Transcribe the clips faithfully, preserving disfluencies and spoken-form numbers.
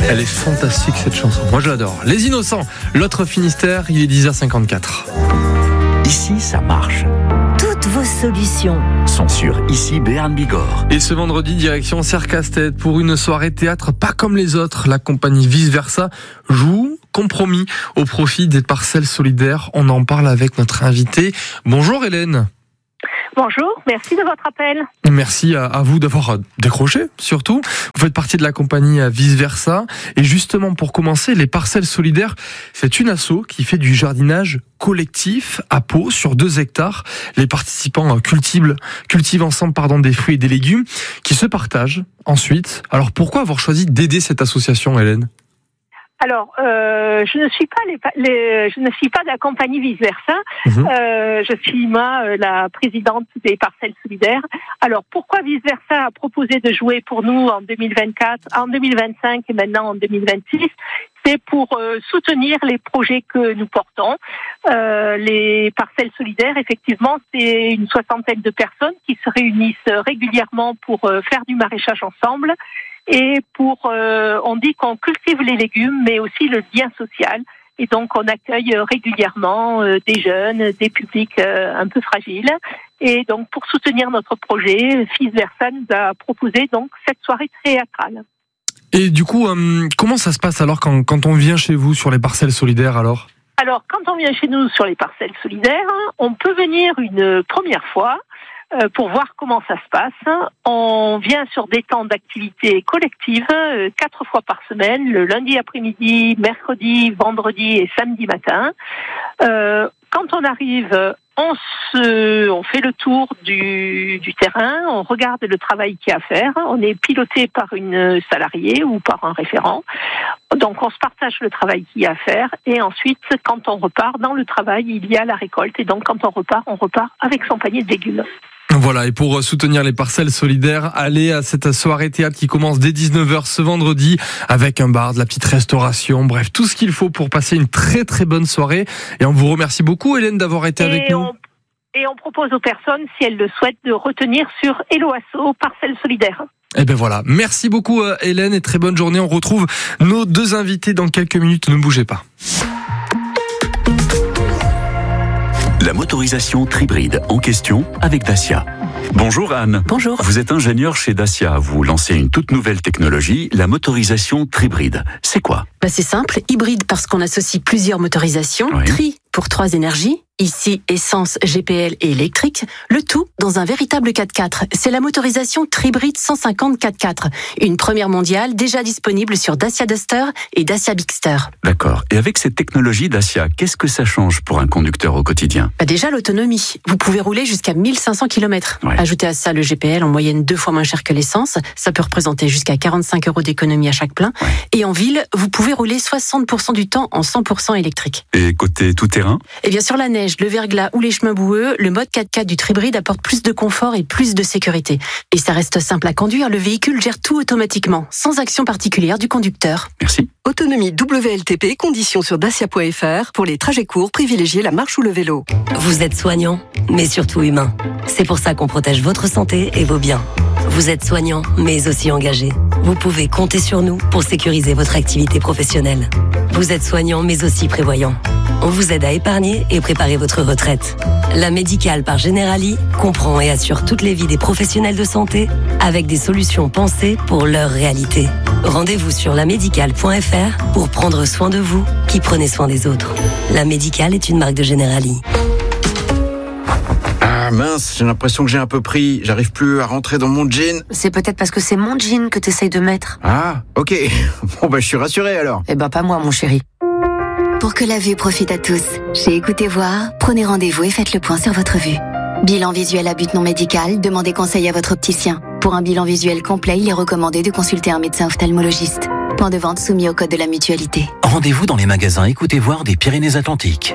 Elle est fantastique cette chanson, moi je l'adore. Les Innocents, l'autre Finistère, il est dix heures cinquante-quatre. Ici, ça marche. Toutes vos solutions sont sur Ici Béarn Bigorre. Et ce vendredi, direction Serre-Castet pour une soirée théâtre pas comme les autres. La compagnie Vice Versa joue compromis au profit des parcelles solidaires. On en parle avec notre invitée. Bonjour Hélène. Bonjour, merci de votre appel. Merci à, à vous d'avoir décroché, surtout. Vous faites partie de la compagnie Vice Versa. Et justement, pour commencer, les parcelles solidaires, c'est une asso qui fait du jardinage collectif à Pau sur deux hectares. Les participants cultivent, cultivent ensemble pardon, des fruits et des légumes qui se partagent ensuite. Alors pourquoi avoir choisi d'aider cette association, Hélène ? Alors, euh, je ne suis pas les, les, je ne suis pas de la compagnie Vice Versa. Mmh. Euh, je suis moi la présidente des parcelles solidaires. Alors, pourquoi Vice Versa a proposé de jouer pour nous en deux mille vingt-quatre, en deux mille vingt-cinq et maintenant en deux mille vingt-six? C'est pour euh, soutenir les projets que nous portons. Euh, les parcelles solidaires, effectivement, c'est une soixantaine de personnes qui se réunissent régulièrement pour euh, faire du maraîchage ensemble. Et pour, euh, on dit qu'on cultive les légumes, mais aussi le lien social. Et donc, on accueille régulièrement euh, des jeunes, des publics euh, un peu fragiles. Et donc, pour soutenir notre projet, Vice Versa nous a proposé donc cette soirée théâtrale. Et du coup, euh, comment ça se passe alors quand, quand on vient chez vous sur les parcelles solidaires alors ? Alors, quand on vient chez nous sur les parcelles solidaires, on peut venir une première fois euh, pour voir comment ça se passe. On vient sur des temps d'activité collective, euh, quatre fois par semaine, le lundi après-midi, mercredi, vendredi et samedi matin. Euh, quand on arrive, on se, on fait le tour du, du terrain, on regarde le travail qu'il y a à faire. On est piloté par une salariée ou par un référent. Donc, on se partage le travail qu'il y a à faire. Et ensuite, quand on repart dans le travail, il y a la récolte. Et donc, quand on repart, on repart avec son panier de légumes. Voilà, et pour soutenir les parcelles solidaires, allez à cette soirée théâtre qui commence dès dix-neuf heures ce vendredi avec un bar, de la petite restauration, bref, tout ce qu'il faut pour passer une très très bonne soirée. Et on vous remercie beaucoup, Hélène, d'avoir été et avec on, nous. Et on propose aux personnes, si elles le souhaitent, de retenir sur Hello Asso, parcelles solidaires. Eh ben voilà, merci beaucoup Hélène et très bonne journée. On retrouve nos deux invités dans quelques minutes, ne bougez pas. La motorisation Tribride en question avec Dacia. Bonjour Anne. Bonjour. Vous êtes ingénieure chez Dacia. Vous lancez une toute nouvelle technologie, la motorisation Tribride. C'est quoi ? Bah c'est simple, hybride parce qu'on associe plusieurs motorisations, oui. Tri pour trois énergies, ici essence, G P L et électrique, le tout dans un véritable quatre-quatre. C'est la motorisation Tribride cent cinquante quatre-quatre, une première mondiale déjà disponible sur Dacia Duster et Dacia Bigster. D'accord. Et avec cette technologie Dacia, qu'est-ce que ça change pour un conducteur au quotidien ? Bah déjà l'autonomie. Vous pouvez rouler jusqu'à mille cinq cents kilomètres. Ouais. Ajoutez à ça le G P L en moyenne deux fois moins cher que l'essence. Ça peut représenter jusqu'à quarante-cinq euros d'économie à chaque plein. Ouais. Et en ville, vous pouvez rouler soixante pour cent du temps en cent pour cent électrique. Et côté tout-terrain ? Et bien sur la neige, le verglas ou les chemins boueux, le mode quatre-quatre du Tribride apporte plus de confort et plus de sécurité. Et ça reste simple à conduire, le véhicule gère tout automatiquement, sans action particulière du conducteur. Merci. Autonomie W L T P, conditions sur dacia point f r. Pour les trajets courts, privilégiez la marche ou le vélo. Vous êtes soignant, mais surtout humain. C'est pour ça qu'on protège votre santé et vos biens. Vous êtes soignant, mais aussi engagé. Vous pouvez compter sur nous pour sécuriser votre activité professionnelle. Vous êtes soignant, mais aussi prévoyant. On vous aide à épargner et préparer votre retraite. La Médicale par Generali comprend et assure toutes les vies des professionnels de santé avec des solutions pensées pour leur réalité. Rendez-vous sur la médicale point f r pour prendre soin de vous qui prenez soin des autres. La Médicale est une marque de Generali. Ah mince, j'ai l'impression que j'ai un peu pris. J'arrive plus à rentrer dans mon jean. C'est peut-être parce que c'est mon jean que t'essayes de mettre. Ah, ok. Bon bah je suis rassuré alors. Eh ben pas moi mon chéri. Pour que la vue profite à tous, chez Écoutez Voir, prenez rendez-vous et faites le point sur votre vue. Bilan visuel à but non médical, demandez conseil à votre opticien. Pour un bilan visuel complet, il est recommandé de consulter un médecin ophtalmologiste. Point de vente soumis au code de la mutualité. Rendez-vous dans les magasins Écoutez Voir des Pyrénées-Atlantiques.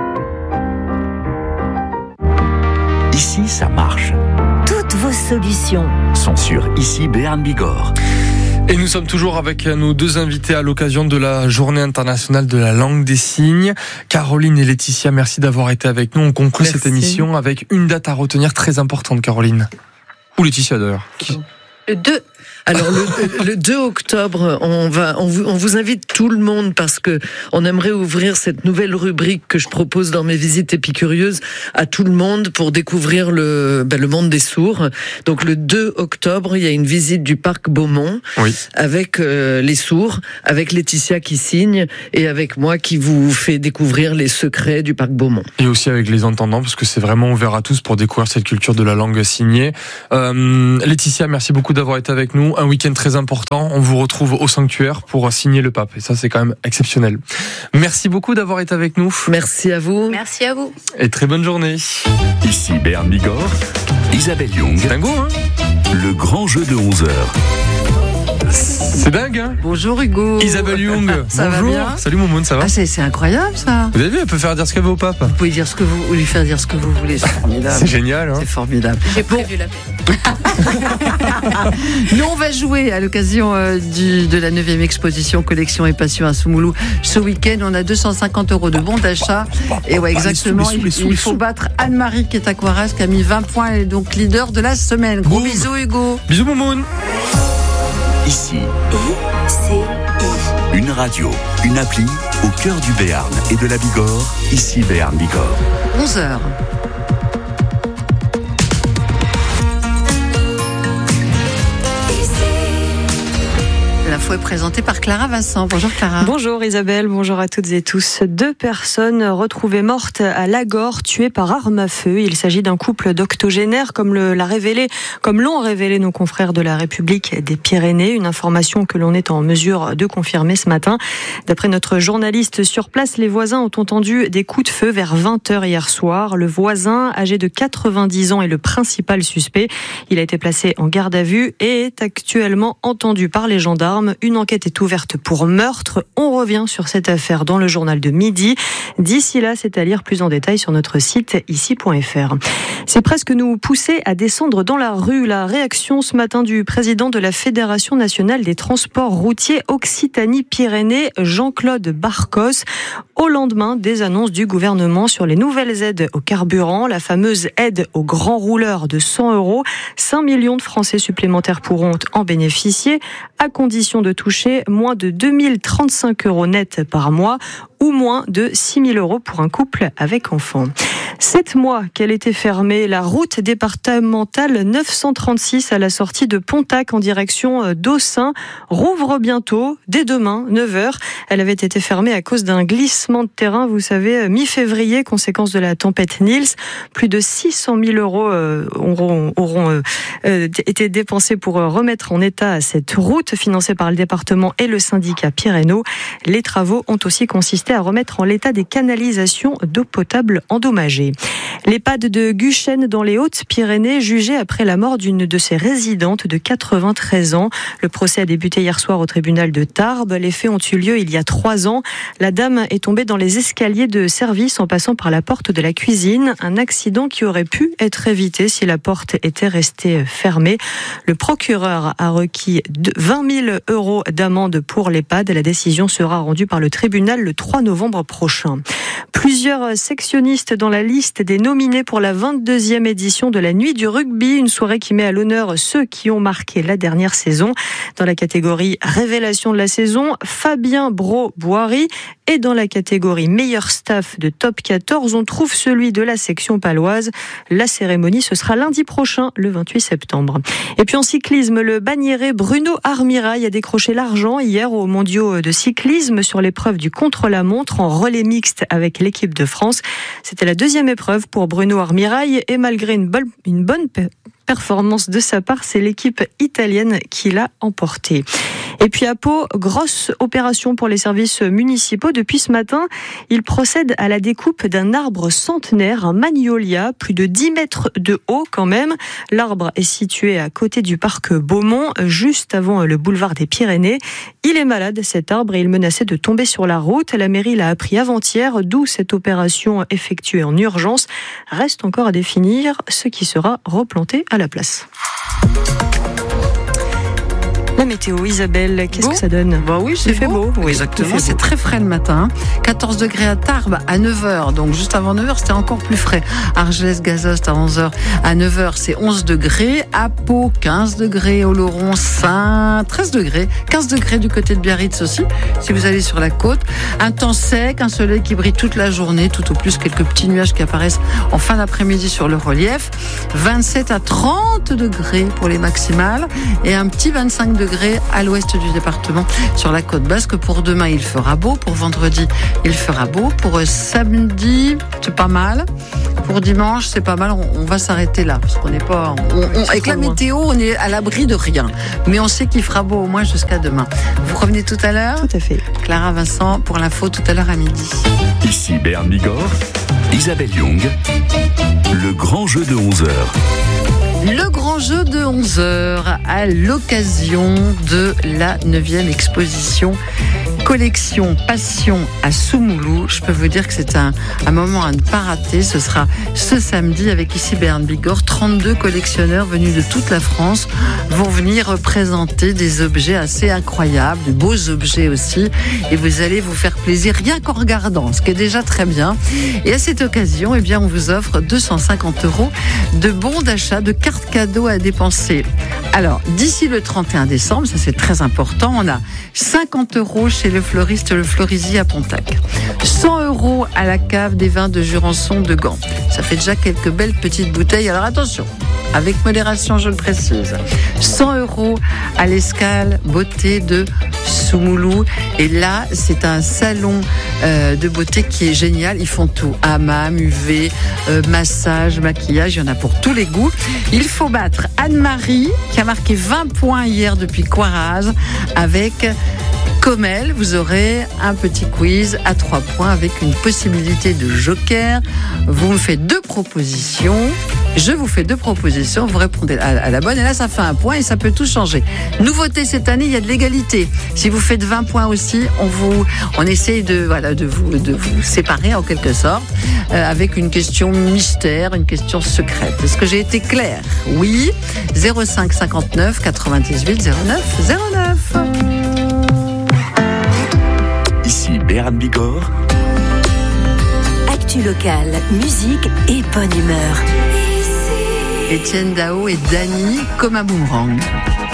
Ici, ça marche. Toutes vos solutions sont sur Ici Béarn Bigorre. Et nous sommes toujours avec nos deux invités à l'occasion de la Journée internationale de la langue des signes. Caroline et Laetitia, merci d'avoir été avec nous. On conclut merci. Cette émission avec une date à retenir très importante, Caroline. Ou Laetitia d'ailleurs. Le deux. Alors le, le deux octobre, on va, on vous, on vous invite tout le monde parce que on aimerait ouvrir cette nouvelle rubrique que je propose dans mes visites épicurieuses à tout le monde pour découvrir le, ben, le monde des sourds. Donc le deux octobre, il y a une visite du parc Beaumont oui. avec euh, les sourds, avec Laetitia qui signe et avec moi qui vous fait découvrir les secrets du parc Beaumont. Et aussi avec les entendants parce que c'est vraiment ouvert à tous pour découvrir cette culture de la langue signée. Euh, Laetitia, merci beaucoup d'avoir été avec nous. Un week-end très important. On vous retrouve au sanctuaire pour signer le pape. Et ça, c'est quand même exceptionnel. Merci beaucoup d'avoir été avec nous. Merci à vous. Merci à vous. Et très bonne journée. Ici Béarn Bigorre, Isabelle Young. C'est dingo, hein ? Le grand jeu de onze heures. C'est dingue, hein ? Bonjour Hugo. Isabelle Young. Ça bonjour. va bien ? Salut Momoun, ça va ? Ah, c'est, c'est incroyable ça. Vous avez vu, elle peut faire dire ce qu'elle veut au pape. Vous pouvez dire ce que vous, lui faire dire ce que vous voulez, c'est formidable. C'est génial, hein ? C'est formidable. J'ai prévu la paix. Nous, on va jouer à l'occasion euh, du, de la neuvième exposition Collection et Passion à Soumoulou. Ce week-end, on a deux cent cinquante euros de bons d'achat. Et ouais, exactement, il, il faut battre Anne-Marie qui est à Coarraze, qui a mis vingt points et donc leader de la semaine. Gros Boum. bisous Hugo. Bisous Momoun. Ici, une radio, une appli au cœur du Béarn et de la Bigorre. Ici Béarn Bigorre. onze heures. L'info est présentée par Clara Vincent. Bonjour Clara. Bonjour Isabelle, bonjour à toutes et tous. Deux personnes retrouvées mortes à Lagor, tuées par arme à feu. Il s'agit d'un couple d'octogénaires, comme le, l'a révélé, comme l'ont révélé nos confrères de la République des Pyrénées. Une information que l'on est en mesure de confirmer ce matin. D'après notre journaliste sur place, les voisins ont entendu des coups de feu vers vingt heures hier soir. Le voisin, âgé de quatre-vingt-dix ans, est le principal suspect. Il a été placé en garde à vue et est actuellement entendu par les gendarmes. Une enquête est ouverte pour meurtre. On revient sur cette affaire dans le journal de midi. D'ici là, c'est à lire plus en détail sur notre site ici point f r. C'est presque nous pousser à descendre dans la rue. La réaction ce matin du président de la Fédération nationale des transports routiers Occitanie-Pyrénées, Jean-Claude Barcos, au lendemain des annonces du gouvernement sur les nouvelles aides au carburant, la fameuse aide aux grands rouleurs de cent euros. cinq millions de Français supplémentaires pourront en bénéficier, à condition de toucher moins de deux mille trente-cinq euros net par mois ou moins de six mille euros pour un couple avec enfant. Sept mois qu'elle était fermée, la route départementale neuf cent trente-six à la sortie de Pontac en direction d'Aussin rouvre bientôt, dès demain, neuf heures. Elle avait été fermée à cause d'un glissement de terrain, vous savez, mi-février, conséquence de la tempête Nils. Plus de six cent mille euros euh, auront, auront euh, euh, été dépensés pour remettre en état cette route financée par le département et le syndicat Pyrénées. Les travaux ont aussi consisté à remettre en l'état des canalisations d'eau potable endommagées. L'EHPAD de Guchen dans les Hautes-Pyrénées jugé après la mort d'une de ses résidentes de quatre-vingt-treize ans. Le procès a débuté hier soir au tribunal de Tarbes. Les faits ont eu lieu il y a trois ans. La dame est tombée dans les escaliers de service en passant par la porte de la cuisine. Un accident qui aurait pu être évité si la porte était restée fermée. Le procureur a requis vingt mille euros d'amende pour l'EHPAD. La décision sera rendue par le tribunal le trois novembre prochain. Plusieurs sectionnistes dans la liste des nominés pour la vingt-deuxième édition de la Nuit du Rugby, une soirée qui met à l'honneur ceux qui ont marqué la dernière saison. Dans la catégorie Révélation de la saison, Fabien Bro-Boiry, et dans la catégorie Meilleur staff de Top quatorze, on trouve celui de la section paloise. La cérémonie, ce sera lundi prochain, le vingt-huit septembre. Et puis en cyclisme, le banniéré Bruno Armirail a décroché l'argent hier aux mondiaux de cyclisme sur l'épreuve du contre-la-montre en relais mixte avec l'équipe de France. C'était la deuxième épreuve pour Bruno Armirail et malgré une bonne, une bonne performance de sa part, c'est l'équipe italienne qui l'a emporté. Et puis à Pau, grosse opération pour les services municipaux. Depuis ce matin, ils procèdent à la découpe d'un arbre centenaire, un magnolia, plus de dix mètres de haut quand même. L'arbre est situé à côté du parc Beaumont, juste avant le boulevard des Pyrénées. Il est malade cet arbre et il menaçait de tomber sur la route. La mairie l'a appris avant-hier, d'où cette opération effectuée en urgence. Reste encore à définir ce qui sera replanté à la place. La météo, Isabelle, qu'est-ce Beau. que ça donne? Bah oui, c'est Il fait beau. beau. Oui, Exactement, il fait c'est beau. très frais le matin. quatorze degrés à Tarbes à neuf heures. Donc juste avant neuf heures, c'était encore plus frais. Argelès-Gazost à onze heures. À neuf heures, c'est onze degrés. À Pau, quinze degrés. Oloron, Saint, treize degrés. quinze degrés du côté de Biarritz aussi, si vous allez sur la côte. Un temps sec, un soleil qui brille toute la journée, tout au plus quelques petits nuages qui apparaissent en fin d'après-midi sur le relief. vingt-sept à trente degrés pour les maximales et un petit vingt-cinq degrés à l'ouest du département sur la côte basque. Pour demain, il fera beau. Pour vendredi, il fera beau. Pour samedi, c'est pas mal. Pour dimanche, c'est pas mal. On, on va s'arrêter là parce qu'on n'est pas. On, on, avec la météo, on est à l'abri de rien. Mais on sait qu'il fera beau au moins jusqu'à demain. Vous revenez tout à l'heure? Tout à fait. Clara Vincent pour l'info tout à l'heure à midi. Ici Béarn Bigorre, Isabelle Young, le grand jeu de onze heures. Le grand jeu de onze heures à l'occasion de la neuvième exposition collection Passion à Soumoulou. Je peux vous dire que c'est un, un moment à ne pas rater. Ce sera ce samedi avec ici Béarn Bigorre. trente-deux collectionneurs venus de toute la France vont venir présenter des objets assez incroyables, de beaux objets aussi. Et vous allez vous faire plaisir rien qu'en regardant, ce qui est déjà très bien. Et à cette occasion, eh bien, on vous offre deux cent cinquante euros de bons d'achat, de cartes cadeaux à dépenser. Alors, d'ici le trente et un décembre, ça c'est très important, on a cinquante euros chez le fleuriste Le Fleurizy à Pontac. cent euros à la cave des vins de Jurançon de Gand. Ça fait déjà quelques belles petites bouteilles. Alors attention, avec modération, je le précise. cent euros à l'Escale Beauté de Soumoulou. Et là, c'est un salon euh, de beauté qui est génial. Ils font tout. Hammam, U V, euh, massage, maquillage. Il y en a pour tous les goûts. Il faut battre Anne-Marie, qui a marqué vingt points hier depuis Coiraz, avec... Comme elle, vous aurez un petit quiz à trois points avec une possibilité de joker. Vous me faites deux propositions. Je vous fais deux propositions. Vous répondez à la bonne. Et là, ça fait un point et ça peut tout changer. Nouveauté cette année, il y a de l'égalité. Si vous faites vingt points aussi, on vous, on essaye de, voilà, de vous, de vous séparer en quelque sorte euh, avec une question mystère, une question secrète. Est-ce que j'ai été claire? Oui. zéro cinq cinquante-neuf quatre-vingt-dix-huit zéro neuf zéro neuf. Ici Béarn Bigorre. Actu locale, musique et bonne humeur. Étienne Dao et Dany comme un boomerang.